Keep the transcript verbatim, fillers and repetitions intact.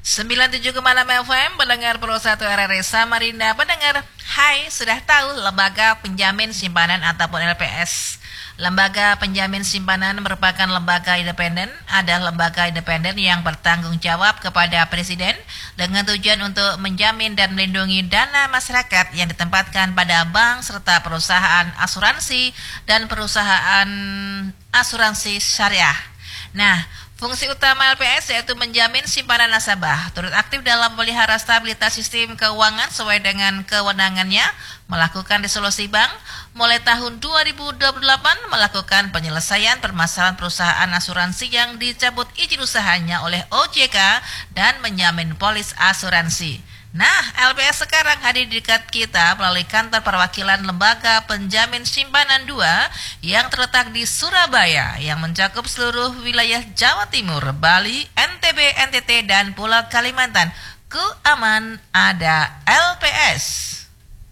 sembilan puluh tujuh koma enam F M, pendengar Pro satu R R I Samarinda. Pendengar, hai, sudah tahu Lembaga Penjamin Simpanan ataupun L P S? Lembaga Penjamin Simpanan merupakan lembaga independen, adalah lembaga independen yang bertanggung jawab kepada Presiden dengan tujuan untuk menjamin dan melindungi dana masyarakat yang ditempatkan pada bank serta perusahaan asuransi dan perusahaan asuransi syariah. Nah, fungsi utama L P S yaitu menjamin simpanan nasabah, turut aktif dalam memelihara stabilitas sistem keuangan sesuai dengan kewenangannya, melakukan resolusi bank, mulai tahun dua ribu dua puluh delapan melakukan penyelesaian permasalahan perusahaan asuransi yang dicabut izin usahanya oleh O J K dan menjamin polis asuransi. Nah, L P S sekarang hadir di dekat kita melalui kantor perwakilan Lembaga Penjamin Simpanan dua yang terletak di Surabaya yang mencakup seluruh wilayah Jawa Timur, Bali, N T B, N T T, dan Pulau Kalimantan. Ku aman ada L P S.